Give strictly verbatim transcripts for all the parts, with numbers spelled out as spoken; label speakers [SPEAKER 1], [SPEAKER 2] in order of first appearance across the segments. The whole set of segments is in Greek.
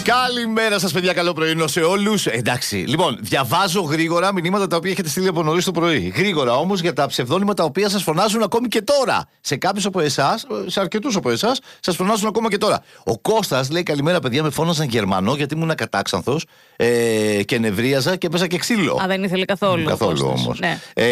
[SPEAKER 1] Καλημέρα σας, παιδιά. Καλό πρωινό σε όλους. Εντάξει, λοιπόν, διαβάζω γρήγορα μηνύματα τα οποία έχετε στείλει από νωρίς το πρωί. Γρήγορα όμως για τα ψευδόνυμα τα οποία σας φωνάζουν ακόμη και τώρα. Σε κάποιους από εσάς, σε αρκετούς από εσάς, σας φωνάζουν ακόμα και τώρα. Ο Κώστας λέει: καλημέρα, παιδιά. Με φώναζαν Γερμανό γιατί ήμουν κατάξανθος ε, και νευρίαζα και έπαιζα και ξύλο.
[SPEAKER 2] Α, δεν ήθελε καθόλου.
[SPEAKER 1] Καθόλου όμως.
[SPEAKER 2] Ναι.
[SPEAKER 1] Ε,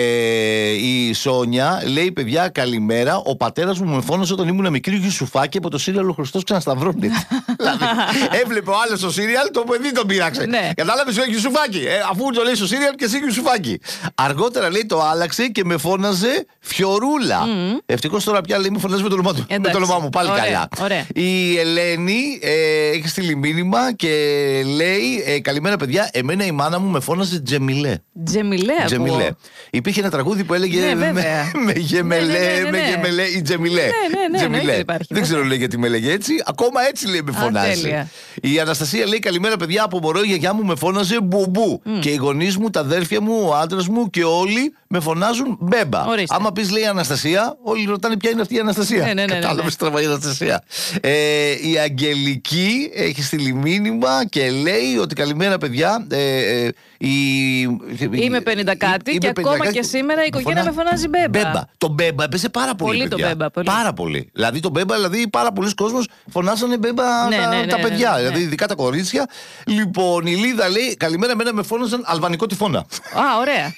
[SPEAKER 1] η Σόνια λέει: παιδιά, καλημέρα. Ο πατέρας μου με φώναζε όταν ήμουν μικρή Γιουσουφάκη από το σύριαλ Ο Χριστός Ξανασταυρώνεται. Δηλαδή, έβλεπε ο άλλος στο σύριαλ, το παιδί τον πείραξε.
[SPEAKER 2] Ναι.
[SPEAKER 1] Κατάλαβες, λέει Γιουσουφάκη. Ε, αφού το λέει στο σύριαλ και εσύ Γιουσουφάκη. Αργότερα λέει το άλλαξε και με φώναζε Φιωρούλα. Mm. Ευτυχώς τώρα πια λέει με φωνάζει με το όνομά του. Με το όνομά μου, πάλι
[SPEAKER 2] ωραία,
[SPEAKER 1] καλά.
[SPEAKER 2] Ωραία.
[SPEAKER 1] Η Ελένη ε, έχει στείλει μήνυμα και λέει: ε, καλημέρα, παιδιά. Εμένα η μάνα μου με φώναζε Τζεμιλέ.
[SPEAKER 2] Τζεμιλέ,
[SPEAKER 1] Τζεμιλέ. Υπήρχε ένα τραγούδι που έλεγε
[SPEAKER 2] ναι,
[SPEAKER 1] με, με γεμελέ,
[SPEAKER 2] ναι, ναι, ναι, ναι.
[SPEAKER 1] με γεμελέ ή Τζεμιλέ.
[SPEAKER 2] Ναι, ναι, ναι,
[SPEAKER 1] Τζεμιλέ.
[SPEAKER 2] ναι, υπάρχει,
[SPEAKER 1] δεν ξέρω λέει γιατί με έλεγε έτσι. Ακόμα έτσι λέει με φωνάζει.
[SPEAKER 2] Α,
[SPEAKER 1] η Αναστασία λέει: καλημέρα, παιδιά. Από μωρό η γιαγιά μου με φώναζε Μπουμπού. Mm. Και οι γονείς μου, τα αδέρφια μου, ο άντρας μου και όλοι με φωνάζουν Μπέμπα.
[SPEAKER 2] Ορίστε.
[SPEAKER 1] Άμα πει λέει Αναστασία, όλοι ρωτάνε ποια είναι αυτή η Αναστασία.
[SPEAKER 2] Ναι, ναι, ναι,
[SPEAKER 1] Κατάλαβε,
[SPEAKER 2] ναι.
[SPEAKER 1] τραβάει η Αναστασία. Ε, η Αγγελική έχει στείλει μήνυμα και λέει ότι καλημέρα, παιδιά. Ε, ε, η,
[SPEAKER 2] Είμαι πενήντα κάτι και ακόμα και σήμερα η οικογένεια με φωνάζει Μπέμπα.
[SPEAKER 1] Μπέμπα. Το Μπέμπα έπαιζε πάρα πολύ.
[SPEAKER 2] Πολύ
[SPEAKER 1] παιδιά.
[SPEAKER 2] το Μπέμπα. Πολύ.
[SPEAKER 1] Πάρα πολύ. Δηλαδή το Μπέμπα, δηλαδή πάρα πολλοί κόσμος φωνάζανε Μπέμπα
[SPEAKER 2] ναι,
[SPEAKER 1] τα,
[SPEAKER 2] ναι, ναι,
[SPEAKER 1] τα παιδιά.
[SPEAKER 2] Ναι, ναι, ναι.
[SPEAKER 1] Δηλαδή ειδικά τα κορίτσια. Λοιπόν, η Λίδα λέει: καλημέρα, εμένα με φώναζαν αλβανικό τυφώνα.
[SPEAKER 2] Α, ωραία.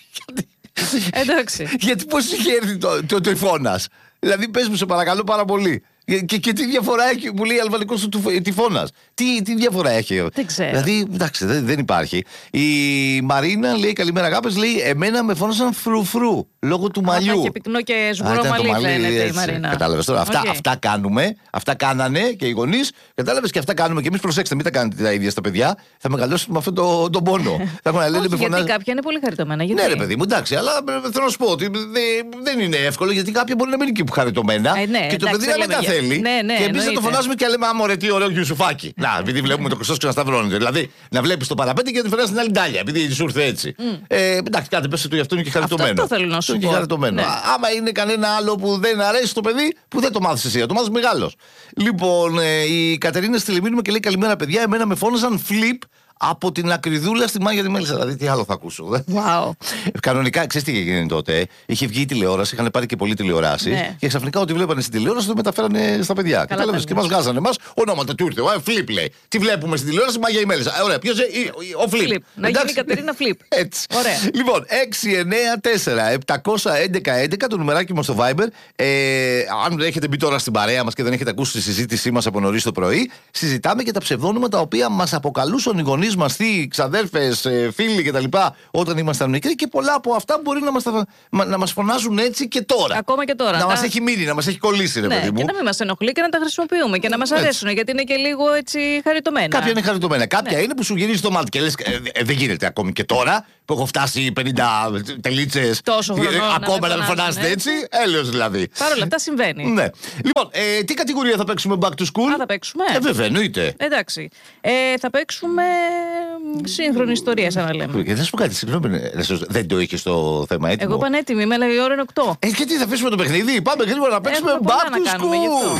[SPEAKER 2] Εντάξει.
[SPEAKER 1] Γιατί πώς είχε έρθει το, το, το τυφώνας. Δηλαδή πες μου σε παρακαλώ πάρα πολύ. Και, και, και τι διαφορά έχει που λέει αλβανικός τυφώνας. Τι, τι διαφορά έχει.
[SPEAKER 2] Δεν ξέρω.
[SPEAKER 1] Δηλαδή, εντάξει, δεν, δεν υπάρχει. Η Μαρίνα λέει: καλημέρα, αγάπες. Λέει: εμένα με φώνασαν φρουφρού λόγω του μαλλιού.
[SPEAKER 2] Α, είχε πυκνό και σγουρό μαλλί, φαίνεται η Μαρίνα.
[SPEAKER 1] Κατάλαβες τώρα. Αυτά,
[SPEAKER 2] Okay.
[SPEAKER 1] αυτά κάνουμε. Αυτά κάνανε και οι γονείς. Κατάλαβες, και αυτά κάνουμε. Και εμείς προσέξτε, μην τα κάνετε τα ίδια στα παιδιά. Θα μεγαλώσουμε με αυτόν τον το πόνο. Θα έχουν λένε,
[SPEAKER 2] Όχι,
[SPEAKER 1] με
[SPEAKER 2] γιατί
[SPEAKER 1] φωνάζει...
[SPEAKER 2] κάποια είναι πολύ χαριτωμένα. Γιατί?
[SPEAKER 1] Ναι, ρε παιδί μου, εντάξει, αλλά θέλω να σου πω ότι δεν είναι εύκολο γιατί κάποια μπορεί να μην είναι και χαριτωμένα.
[SPEAKER 2] Ε, ναι,
[SPEAKER 1] και το
[SPEAKER 2] εντάξει,
[SPEAKER 1] παιδί να μην τα θέλει.
[SPEAKER 2] Ναι, ναι,
[SPEAKER 1] και εμείς θα το
[SPEAKER 2] εννοείται.
[SPEAKER 1] φωνάζουμε και λέμε: Άμορε, τι ωραίο Γιουσουφάκι. Να, επειδή βλέπουμε το Χριστός Ξανασταυρώνεται. Δηλαδή, να βλέπεις το παραπέντε και να τη φωνάζει την άλλη ντάλια, επειδή σου ήρθε έτσι. Mm. Ε, εντάξει, κάτι πες του, γι' αυτό είναι και χαριτωμένο.
[SPEAKER 2] Αυτό θέλω να σου πω.
[SPEAKER 1] Χαριτωμένο.
[SPEAKER 2] Ναι.
[SPEAKER 1] Άμα είναι κανένα άλλο που δεν αρέσει στο παιδί, που δεν το μάθεις εσύ, το μάθεις μεγάλος. Λοιπόν, ε, η Κατερίνα στείλει μήνυμα και λέει: καλημέρα, παιδιά. Εμένα με φώναζαν Flip από την Ακριδούλα στη Μάγια τη Μέλισσα. Δηλαδή, τι άλλο θα ακούσω.
[SPEAKER 2] Wow.
[SPEAKER 1] Κανονικά, ξέρεις τι είχε γίνει τότε. Είχε βγει η τηλεόραση, είχαν πάρει και πολλοί τηλεοράσεις. Ναι. Και ξαφνικά ό,τι βλέπανε στην τηλεόραση το μεταφέρανε στα παιδιά. Κατάλαβες, και μας βγάζανε εμάς ονόματα. Του ήρθε. Ο Flip λέει. Τι βλέπουμε στην τηλεόραση, Μάγια η Μέλισσα. Ωραία, ποιος ο Flip.
[SPEAKER 2] Flip. Να γίνει η Κατερίνα Flip.
[SPEAKER 1] Έτσι.
[SPEAKER 2] Ωραία.
[SPEAKER 1] Λοιπόν, έξι εννιά τέσσερα επτακόσια έντεκα έντεκα το νουμεράκι μας στο Viber. Ε, αν έχετε μπει τώρα στην παρέα μας και δεν έχετε ακούσει τη συζήτησή μας από νωρίς το πρωί, συζητάμε και τα ψευδόνυμα τα οποία μας αποκαλούσαν οι γονείς μας, θείοι, ξαδέρφες, φίλοι κτλ. Όταν ήμασταν μικροί, και πολλά από αυτά μπορεί να μας, να μας φωνάζουν έτσι και τώρα.
[SPEAKER 2] Ακόμα και τώρα.
[SPEAKER 1] Να μας έχει μείνει, να μας έχει κολλήσει, ρε
[SPEAKER 2] ναι,
[SPEAKER 1] παιδί μου.
[SPEAKER 2] Και να μην μας ενοχλεί και να τα χρησιμοποιούμε και να μας αρέσουν, γιατί είναι και λίγο έτσι χαριτωμένα.
[SPEAKER 1] Κάποια είναι χαριτωμένα. Κάποια
[SPEAKER 2] ναι.
[SPEAKER 1] είναι που σου γυρίζει το μάτι και λες: ε, ε, δεν γίνεται ακόμη και τώρα που έχω φτάσει πενήντα τελίτσες.
[SPEAKER 2] Τόσο χρονών,
[SPEAKER 1] ακόμα να
[SPEAKER 2] με
[SPEAKER 1] με φωνάζετε έτσι. Έλεος δηλαδή.
[SPEAKER 2] Παρ' όλα αυτά συμβαίνει.
[SPEAKER 1] Ναι. Λοιπόν, ε, τι κατηγορία θα παίξουμε back to school?
[SPEAKER 2] Α, θα παίξουμε.
[SPEAKER 1] Ε, βέβαια, εννοείται.
[SPEAKER 2] Εντάξει. Ε, θα παίξουμε σύγχρονη ιστορία, σαν να λέμε.
[SPEAKER 1] Και θα σου πω κάτι, συγγνώμη, δεν το είχε στο θέμα έτοιμο.
[SPEAKER 2] Εγώ πανέτοιμη, είμαι, αλλά η ώρα είναι οκτώ.
[SPEAKER 1] Ε, και τι θα αφήσουμε το παιχνίδι, πάμε γρήγορα να παίξουμε
[SPEAKER 2] Έχουμε
[SPEAKER 1] back
[SPEAKER 2] πολλά
[SPEAKER 1] to
[SPEAKER 2] να κάνουμε, γι' αυτό.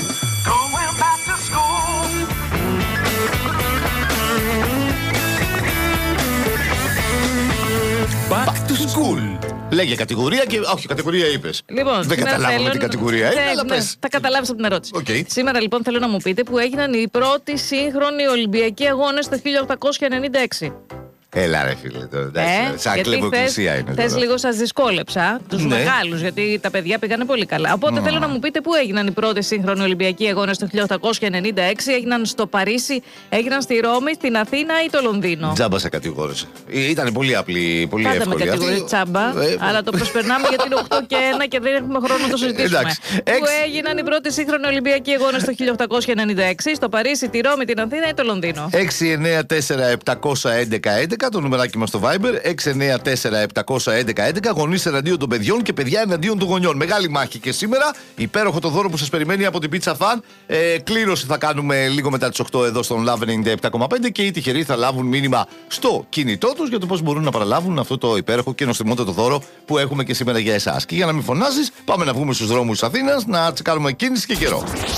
[SPEAKER 1] Back to school. Λέγε κατηγορία και. Όχι, κατηγορία είπες.
[SPEAKER 2] Λοιπόν,
[SPEAKER 1] δεν καταλάβαμε τι κατηγορία είναι, αλλά
[SPEAKER 2] ναι,
[SPEAKER 1] πες.
[SPEAKER 2] θα καταλάβεις από την ερώτηση.
[SPEAKER 1] Okay.
[SPEAKER 2] Σήμερα λοιπόν θέλω να μου πείτε που έγιναν οι πρώτοι σύγχρονοι Ολυμπιακοί αγώνες το χίλια οκτακόσια ενενήντα έξι.
[SPEAKER 1] Έλα ρε φίλε τώρα, εντάξει,
[SPEAKER 2] Ε,
[SPEAKER 1] σαν κλεβοκρισία είναι.
[SPEAKER 2] Θες λίγο σας δυσκόλεψα, τους
[SPEAKER 1] Ναι.
[SPEAKER 2] μεγάλους, γιατί τα παιδιά πήγανε πολύ καλά. Οπότε
[SPEAKER 1] Mm.
[SPEAKER 2] θέλω να μου πείτε πού έγιναν οι πρώτοι σύγχρονοι Ολυμπιακοί αγώνες το χίλια οκτακόσια ενενήντα έξι. Έγιναν στο Παρίσι, έγιναν στη Ρώμη, στην Αθήνα ή το Λονδίνο?
[SPEAKER 1] Τζάμπα σε κατηγόρησε. Ήταν πολύ απλή, πολύ
[SPEAKER 2] Πάντα
[SPEAKER 1] εύκολη.
[SPEAKER 2] με κατηγορεί
[SPEAKER 1] Αυτή-
[SPEAKER 2] τσάμπα,
[SPEAKER 1] Ε,
[SPEAKER 2] αλλά το προσπερνάμε γιατί είναι οκτώ και ένα και δεν έχουμε χρόνο να το συζητήσουμε.
[SPEAKER 1] Εντάξει.
[SPEAKER 2] Πού
[SPEAKER 1] Έξι.
[SPEAKER 2] έγιναν οι πρώτοι σύγχρονοι Ολυμπιακοί αγώνες το χίλια οκτακόσια ενενήντα έξι, στο Παρίσι, τη Ρώμη, την Αθήνα ή το Λονδίνο?
[SPEAKER 1] έξι εννιά τέσσερα επτακόσια έντεκα έντεκα το νουμεράκι μας στο Viber. έξι εννιά τέσσερα επτακόσια έντεκα έντεκα. Γονείς εναντίον των παιδιών και παιδιά εναντίον των γονιών. Μεγάλη μάχη και σήμερα. Υπέροχο το δώρο που σας περιμένει από την Pizza Fan. Ε, κλήρωση θα κάνουμε λίγο μετά τις οκτώ εδώ στον Love ενενήντα επτά κόμμα πέντε και οι τυχεροί θα λάβουν μήνυμα στο κινητό τους για το πώς μπορούν να παραλάβουν αυτό το υπέροχο και νοστιμότατο δώρο που έχουμε και σήμερα για εσάς. Και για να μην φωνάζεις, πάμε να βγούμε στους δρόμους της Αθήνας να τσεκάρουμε κίνηση και καιρό.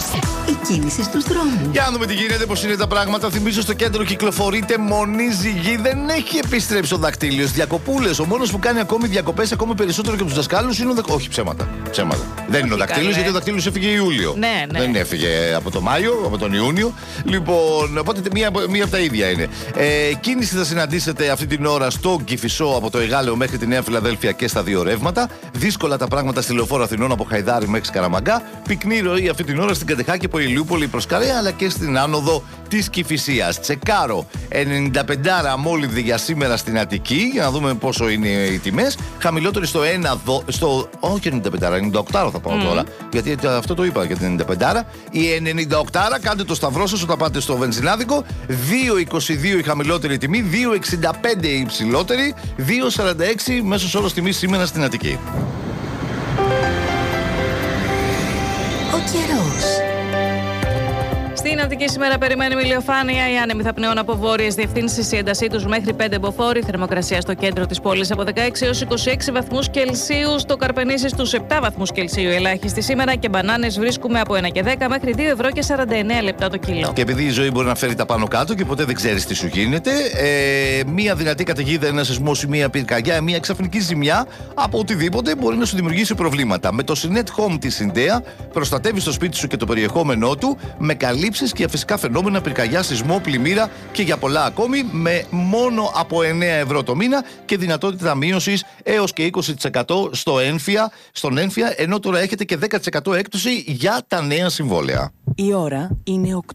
[SPEAKER 3] Η κίνηση στους δρόμους.
[SPEAKER 1] Για να δούμε τι γίνεται, πώς είναι τα πράγματα. Θυμίζω, στο κέντρο κυκλοφορείται μονή ζυγή. Δεν έχει επιστρέψει ο δακτύλιος. Διακοπούλες. Ο μόνος που κάνει ακόμη διακοπές, ακόμη περισσότερο και από τους δασκάλους, είναι ο δακ... Όχι, ψέματα. ψέματα. Δεν είναι ο δακτύλιος, γιατί ο δακτύλιος έφυγε Ιούλιο.
[SPEAKER 2] Ναι, ναι.
[SPEAKER 1] Δεν έφυγε από τον Μάιο, από τον Ιούνιο. Λοιπόν, οπότε μία, μία από τα ίδια είναι. Ε, κίνηση θα συναντήσετε αυτή την ώρα στο Κηφισό, από το Εγάλεο μέχρι τη Νέα Φιλαδέλφια και στα δύο ρεύματα. Δύσκολα τα πράγματα στη Λεωφόρο Αθηνών από Χαϊδάρι μέχρι Καραμαγκά. Πυκνή ροή αυτή την ώρα στην Κατεχάκη από Ηλιούπολη προς Καρέα, αλλά και στην άνοδο της Κηφισίας. Τσεκάρο ενενήντα πέντε αμόλυβδη για σήμερα στην Αττική, για να δούμε πόσο είναι οι τιμές. Χαμηλότερη στο ένα, στο, όχι ενενήντα πέντε, ενενήντα οκτώ θα πάω mm. τώρα, γιατί αυτό το είπα για την ενενήντα πέντε. Η ενενήντα οκτώ, κάντε το σταυρό σας όταν πάτε στο βενζινάδικο. δύο είκοσι δύο η χαμηλότερη τιμή, δύο εξήντα πέντε η υψηλότερη, δύο σαράντα έξι μέσος όρος τιμής σήμερα στην Αττική.
[SPEAKER 3] Ο καιρός.
[SPEAKER 2] Στην Αττική σήμερα περιμένουμε ηλιοφάνεια. Οι άνεμοι θα πνέουν από βόρειες διευθύνσεις. Η έντασή τους μέχρι πέντε μποφόρ. Η θερμοκρασία στο κέντρο της πόλης από δεκαέξι έως είκοσι έξι βαθμούς Κελσίου. Στο Καρπενήσι στους επτά βαθμούς Κελσίου ελάχιστη σήμερα. Και μπανάνες βρίσκουμε από ένα και δέκα μέχρι δύο ευρώ και σαράντα εννέα λεπτά το κιλό.
[SPEAKER 1] Και επειδή η ζωή μπορεί να φέρει τα πάνω κάτω και ποτέ δεν ξέρεις τι σου γίνεται, ε, μία δυνατή καταιγίδα, ένα σεισμός ή μία πυρκαγιά, μία ξαφνική ζημιά από οτιδήποτε μπορεί να σου δημιουργήσει προβλήματα. Με το Synet Home της Συνδέα προστατεύει το σπίτι σου και το περιεχόμενό του με καλύψεις και φυσικά φαινόμενα, πυρκαγιά, σεισμό, πλημμύρα και για πολλά ακόμη, με μόνο από εννέα ευρώ το μήνα και δυνατότητα μείωσης έως και είκοσι τοις εκατό στο ένφια, στον ένφια, ενώ τώρα έχετε και δέκα τοις εκατό έκπτωση για τα νέα συμβόλαια.
[SPEAKER 4] Η ώρα είναι οκτώ.